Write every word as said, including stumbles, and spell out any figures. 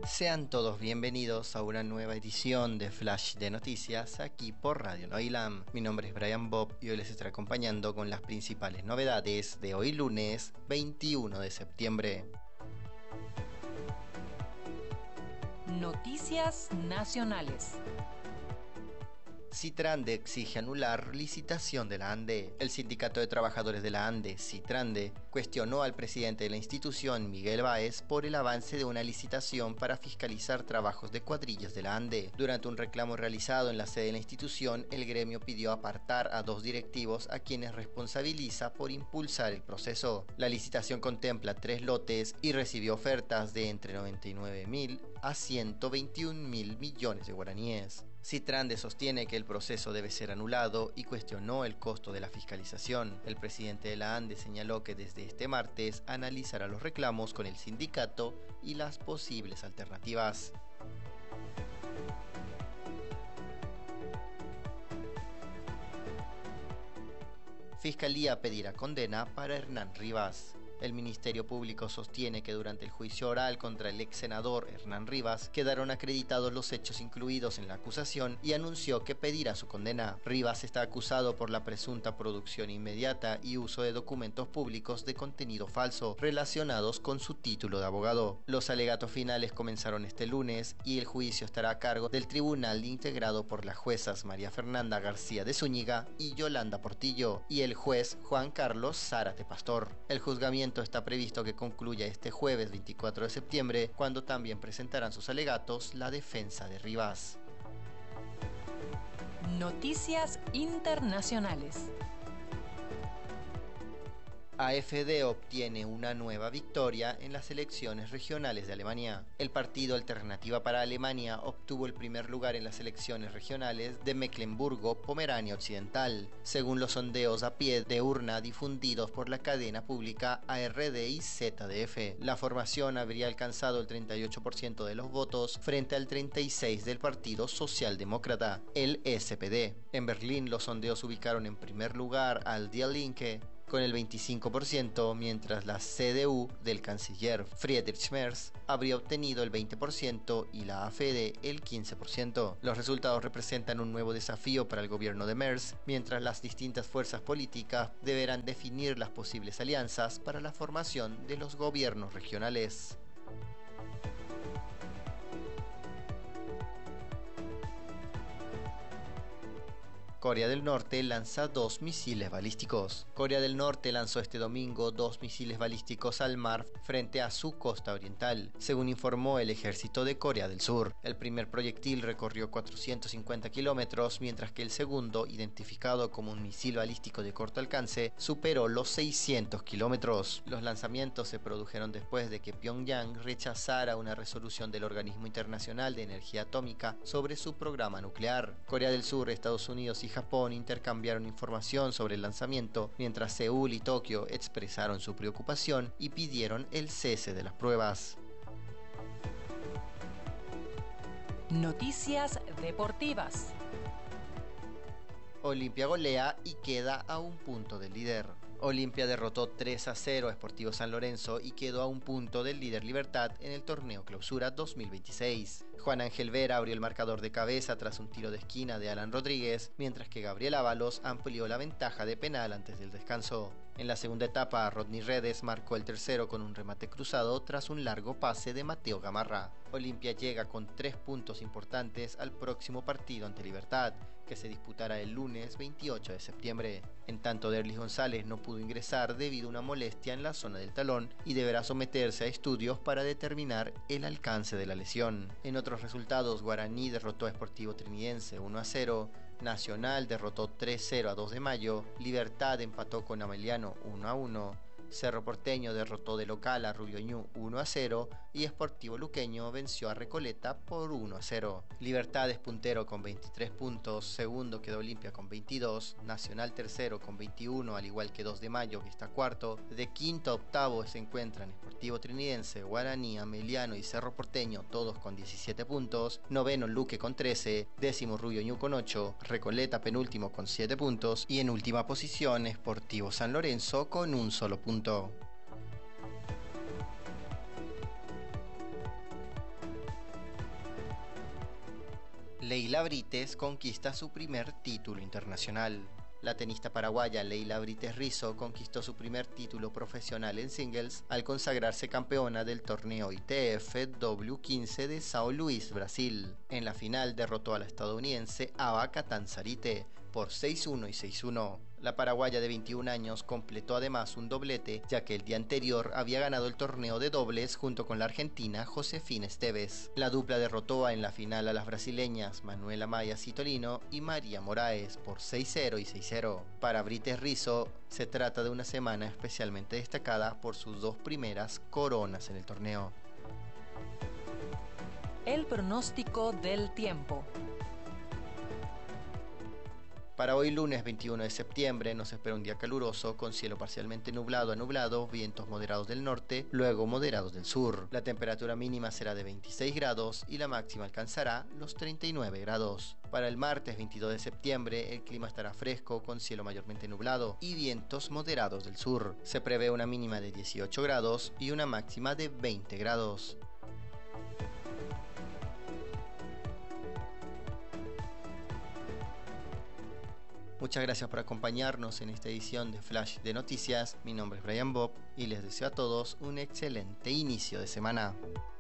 Sean todos bienvenidos a una nueva edición de Flash de Noticias aquí por Radio Noilam. Mi nombre es Brian Bob y hoy les estaré acompañando con las principales novedades de hoy lunes veintiuno de septiembre. Noticias nacionales. Citrande exige anular licitación de la ANDE. El Sindicato de Trabajadores de la ANDE, Citrande, cuestionó al presidente de la institución, Miguel Báez, por el avance de una licitación para fiscalizar trabajos de cuadrillas de la ANDE. Durante un reclamo realizado en la sede de la institución, el gremio pidió apartar a dos directivos a quienes responsabiliza por impulsar el proceso. La licitación contempla tres lotes y recibió ofertas de entre noventa y nueve mil a ciento veintiún mil millones de guaraníes. Citrande sostiene que el proceso debe ser anulado y cuestionó el costo de la fiscalización. El presidente de la ANDE señaló que desde este martes analizará los reclamos con el sindicato y las posibles alternativas. Fiscalía pedirá condena para Hernán Rivas. El Ministerio Público sostiene que durante el juicio oral contra el ex senador Hernán Rivas quedaron acreditados los hechos incluidos en la acusación y anunció que pedirá su condena. Rivas está acusado por la presunta producción inmediata y uso de documentos públicos de contenido falso relacionados con su título de abogado. Los alegatos finales comenzaron este lunes y el juicio estará a cargo del tribunal integrado por las juezas María Fernanda García de Zúñiga y Yolanda Portillo y el juez Juan Carlos Zárate Pastor. El juzgamiento está previsto que concluya este jueves veinticuatro de septiembre, cuando también presentarán sus alegatos la defensa de Rivas. Noticias internacionales. A F D obtiene una nueva victoria en las elecciones regionales de Alemania. El partido Alternativa para Alemania obtuvo el primer lugar en las elecciones regionales de Mecklemburgo-Pomerania Occidental, según los sondeos a pie de urna difundidos por la cadena pública A R D y Z D F. La formación habría alcanzado el treinta y ocho por ciento de los votos frente al treinta y seis por ciento del Partido Socialdemócrata, el S P D. En Berlín, los sondeos ubicaron en primer lugar al Die Linke con el veinticinco por ciento, mientras la C D U del canciller Friedrich Merz habría obtenido el veinte por ciento y la A F D el quince por ciento. Los resultados representan un nuevo desafío para el gobierno de Merz, mientras las distintas fuerzas políticas deberán definir las posibles alianzas para la formación de los gobiernos regionales. Corea del Norte lanza dos misiles balísticos. Corea del Norte lanzó este domingo dos misiles balísticos al mar frente a su costa oriental, según informó el ejército de Corea del Sur. El primer proyectil recorrió cuatrocientos cincuenta kilómetros, mientras que el segundo, identificado como un misil balístico de corto alcance, superó los seiscientos kilómetros. Los lanzamientos se produjeron después de que Pyongyang rechazara una resolución del Organismo Internacional de Energía Atómica sobre su programa nuclear. Corea del Sur, Estados Unidos y Japón intercambiaron información sobre el lanzamiento, mientras Seúl y Tokio expresaron su preocupación y pidieron el cese de las pruebas. Noticias deportivas. Olimpia golea y queda a un punto del líder. Olimpia derrotó tres a cero a Sportivo San Lorenzo y quedó a un punto del líder Libertad en el torneo Clausura dos mil veintiséis. Juan Ángel Vera abrió el marcador de cabeza tras un tiro de esquina de Alan Rodríguez, mientras que Gabriel Ábalos amplió la ventaja de penal antes del descanso. En la segunda etapa, Rodney Redes marcó el tercero con un remate cruzado tras un largo pase de Mateo Gamarra. Olimpia llega con tres puntos importantes al próximo partido ante Libertad, que se disputará el lunes veintiocho de septiembre. En tanto, Derlis González no pudo ingresar debido a una molestia en la zona del talón y deberá someterse a estudios para determinar el alcance de la lesión. En otros resultados, Guaraní derrotó a Sportivo Trinidense uno a cero, Nacional derrotó tres cero a dos de Mayo, Libertad empató con Ameliano uno a uno, Cerro Porteño derrotó de local a Rubio Ñu uno a cero y Sportivo Luqueño venció a Recoleta por uno a cero. Libertad es puntero con veintitrés puntos, segundo quedó Olimpia con veintidós, Nacional tercero con veintiuno, al igual que dos de Mayo que está cuarto. De quinto a octavo se encuentran Sportivo Trinidense, Guaraní, Ameliano y Cerro Porteño, todos con diecisiete puntos, noveno Luque con trece, décimo Rubio Ñu con ocho, Recoleta penúltimo con siete puntos y en última posición Sportivo San Lorenzo con un solo punto. Leila Brites conquista su primer título internacional. La tenista paraguaya Leila Brites Rizzo conquistó su primer título profesional en singles al consagrarse campeona del torneo I T F W quince de São Luís, Brasil. En la final derrotó a la estadounidense Ava Catanzarite por seis uno y seis uno. La paraguaya de veintiún años completó además un doblete, ya que el día anterior había ganado el torneo de dobles junto con la argentina Josefina Esteves. La dupla derrotó en la final a las brasileñas Manuela Maya Citolino y María Moraes por seis cero y seis cero. Para Brites Rizzo se trata de una semana especialmente destacada por sus dos primeras coronas en el torneo. El pronóstico del tiempo. Para hoy lunes veintiuno de septiembre nos espera un día caluroso con cielo parcialmente nublado a nublado, vientos moderados del norte, luego moderados del sur. La temperatura mínima será de veintiséis grados y la máxima alcanzará los treinta y nueve grados. Para el martes veintidós de septiembre el clima estará fresco con cielo mayormente nublado y vientos moderados del sur. Se prevé una mínima de dieciocho grados y una máxima de veinte grados. Muchas gracias por acompañarnos en esta edición de Flash de Noticias. Mi nombre es Brian Bob y les deseo a todos un excelente inicio de semana.